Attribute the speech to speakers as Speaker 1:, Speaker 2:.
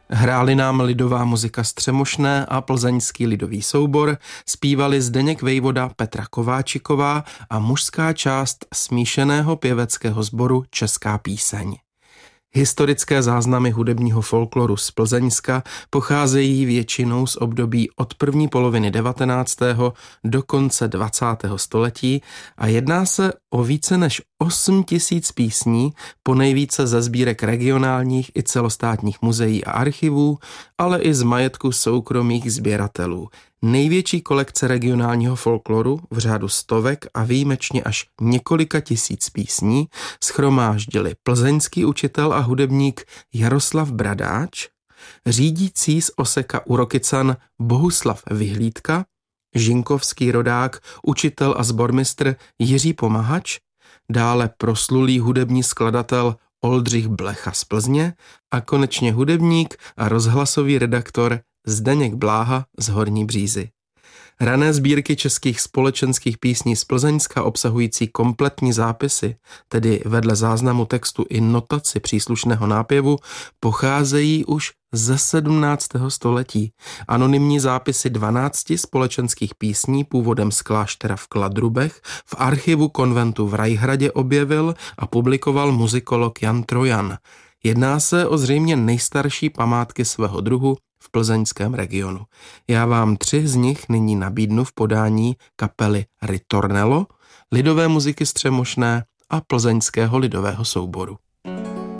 Speaker 1: Hráli nám lidová muzika Střemošné a plzeňský lidový soubor, zpívali Zdeněk Vejvoda, Petra Kováčiková a mužská část smíšeného pěveckého sboru Česká píseň. Historické záznamy hudebního folkloru z Plzeňska pocházejí většinou z období od první poloviny 19. do konce 20. století a jedná se o více než 8 000 písní, ponejvíce ze sbírek regionálních i celostátních muzeí a archivů, ale i z majetku soukromých sběratelů. Největší kolekce regionálního folkloru v řádu stovek a výjimečně až několika tisíc písní shromáždili plzeňský učitel a hudebník Jaroslav Bradáč, řídící z Oseka u Rokycan Bohuslav Vyhlídka, žinkovský rodák, učitel a sbormistr Jiří Pomahač, dále proslulý hudební skladatel Oldřich Blecha z Plzně a konečně hudebník a rozhlasový redaktor Zdeněk Bláha z Horní Břízy. Rané sbírky českých společenských písní z Plzeňska obsahující kompletní zápisy, tedy vedle záznamu textu i notaci příslušného nápěvu, pocházejí už ze 17. století. Anonymní zápisy 12 společenských písní původem z kláštera v Kladrubech v archivu konventu v Rajhradě objevil a publikoval muzikolog Jan Trojan. Jedná se o zřejmě nejstarší památky svého druhu v plzeňském regionu. Já vám 3 z nich nyní nabídnu v podání kapely Ritornello, lidové muziky Střemošné a plzeňského lidového souboru.